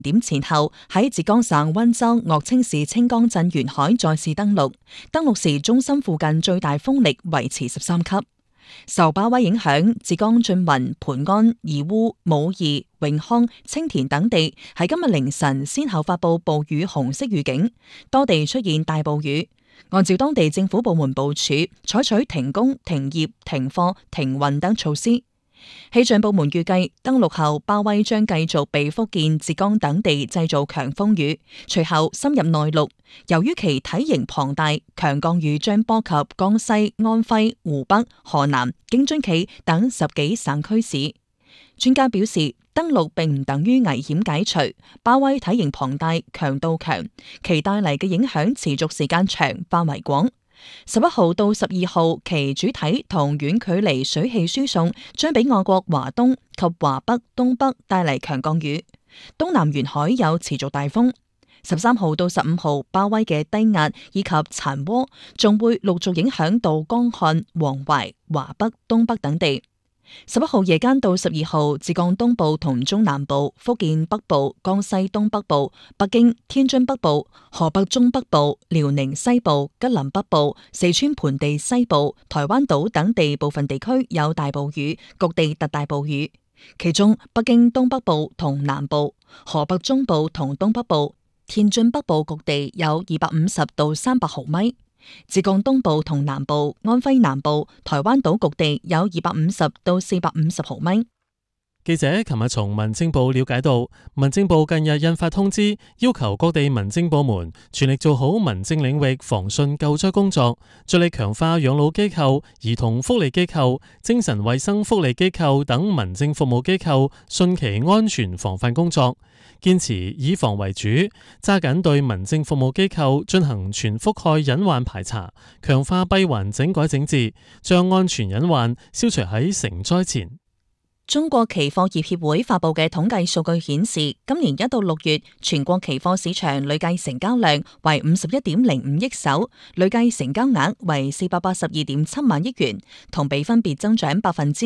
點前後喺浙江省溫州樂清市清江鎮沿海再次登陸，登陸時中心附近最大風力維持13級。受巴威影響，浙江縉雲、盤安、義烏、武義、永康、青田等地喺今日凌晨先後發布暴雨紅色預警，多地出現大暴雨。按照當地政府部門部署，採取停工、停業、停課、停運等措施。氣象部門預計登陸後，巴威將繼續被福建、浙江等地製造強風雨，隨後深入內陸。由於其體型龐大，強降雨將波及江西、安徽、湖北、河南、京津冀等10幾省區市。專家表示，登陸並唔等於危險解除，巴威體型龐大、強度強，其帶嚟嘅影響持續時間長、範圍廣。11號到12號，其主體同遠距離水氣輸送將俾我國華東及華北、東北帶嚟強降雨，東南沿海有持續大風。13號到15號，巴威嘅低壓以及殘渦仲會陸續影響到江漢、黃淮、華北、東北等地。11號夜間到12號，浙江東部同中南部、福建北部、江西東北部、北京、天津北部、河北中北部、遼寧西部、吉林北部、四川盆地西部、台灣島等地部分地區有大暴雨，局地特大暴雨。其中北京東北部同南部、河北中部同東北部、天津北部局地有250到300毫米。浙江東部同南部、安徽南部、台灣島局地有250到450毫米。 記者琴日從民政部了解到，民政部近日印發通知，要求各地民政部門全力做好民政領域防汛救災工作，着力強化養老機構、兒童福利機構、精神衛生福利機構等民政服務機構汛期安全防範工作，堅持以防為主，揸緊對民政服務機構進行全覆蓋隱患排查，強化閉環整改整治，將安全隱患消除喺成災前。 中國期貨業協會發布嘅統計數據顯示，今年1到6月全國期貨市場累計成交量為51.05億手，累計成交額為482.7萬億元，同比分別增長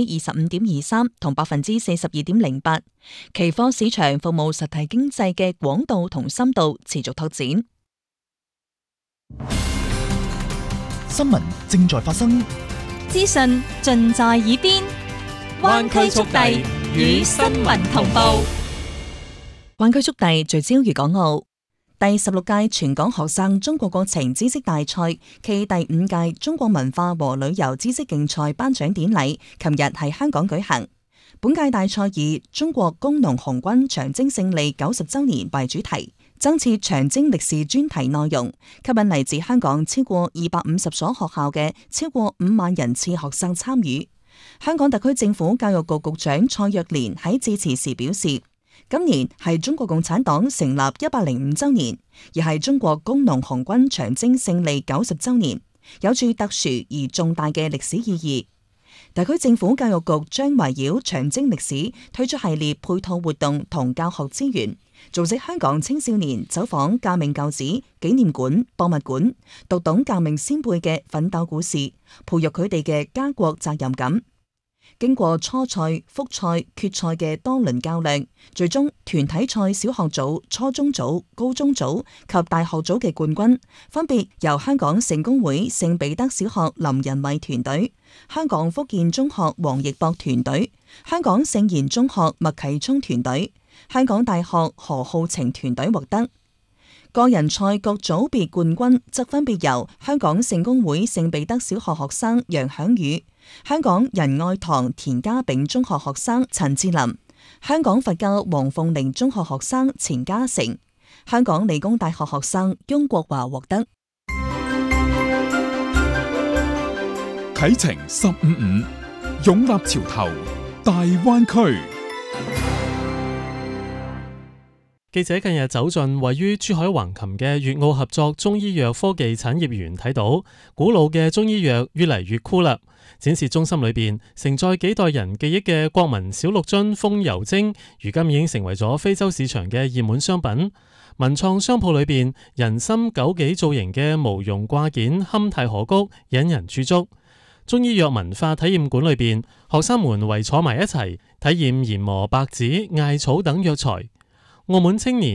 25.23%同42.08%。期貨市場服務實體經濟嘅廣度同深度持續拓展。 新聞正在發生， 資訊盡在耳邊。灣區速遞與新聞同步。 灣區速遞聚焦粵港澳。第16屆全港學生中國國情知識大賽暨第5屆中國文化和旅遊知識競賽頒獎典禮，琴日喺香港舉行。本屆大賽以中國工農紅軍長征勝利90週年為主題，增設長征歷史專題內容，吸引嚟自香港超過250所學校嘅超過5萬人次學生參與。香港特區政府教育局局長蔡若蓮喺致辭時表示，今年係中國共產黨成立105週年，而係中國工農紅軍長征勝利90週年，有住特殊而重大嘅歷史意義。特區政府教育局將圍繞長征歷史推出系列配套活動同教學資源，組織香港青少年走訪革命舊址、紀念館、博物館，讀懂革命先輩嘅奮鬥故事，培育佢哋嘅家國責任感。經過初賽、複賽、決賽嘅多輪較量，最終團體賽小學組、初中組、高中組及大學組嘅冠軍，分別由香港聖公會聖彼得小學林仁偉團隊、香港福建中學黃奕博團隊、香港聖賢中學麥啟聰團隊、香港大學何浩晴團隊獲得。個人賽各組別冠軍則分別由香港聖公會聖彼得小學學生楊響宇、香港仁愛堂田家炳中學學生陳志林、香港佛教黃鳳玲中學學生錢嘉誠、香港理工大學學生翁國華獲得。 啟程155，擁立潮頭，大灣區。 記者近日走進位於珠海橫琴嘅粵澳合作中醫藥科技產業園，睇到古老嘅中醫藥越嚟越酷啦。展示中心裏邊承載幾代人記憶嘅國民小綠樽風油精，如今已經成為咗非洲市場嘅熱門商品。文創商鋪裏邊人參枸杞造型嘅毛絨掛件堪太可谷，引人駐足。中醫藥文化體驗館裏邊，學生們圍坐埋一齊體驗研磨白芷、艾草等藥材。 澳門青年